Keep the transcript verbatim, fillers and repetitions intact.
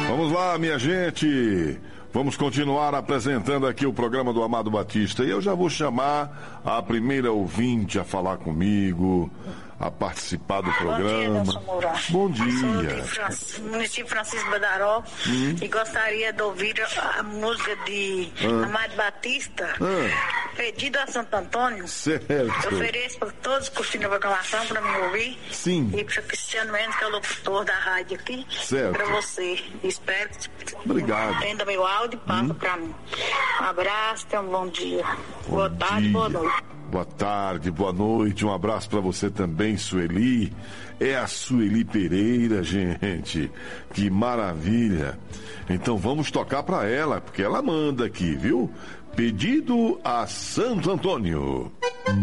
Vamos lá, minha gente. Vamos continuar apresentando aqui o programa do Amado Batista. E eu já vou chamar a primeira ouvinte a falar comigo, a participar do programa. Bom dia, Moura. Bom dia. Sou de Francisco, município Francisco Badaró hum. e gostaria de ouvir a, a música de ah. Amado Batista, ah. Pedido a Santo Antônio. Certo. Eu ofereço para todos curtindo a programação para me ouvir. Sim. E para o Cristiano Mendes, que é o locutor da rádio aqui. Certo. Para você. Espero que Obrigado. Entenda meu áudio e passa hum. para mim. Um abraço, tenha um bom dia. Bom boa dia. tarde, boa noite. Boa tarde, boa noite, um abraço para você também, Sueli. É a Sueli Pereira, gente. Que maravilha. Então vamos tocar para ela, porque ela manda aqui, viu? Pedido a Santo Antônio.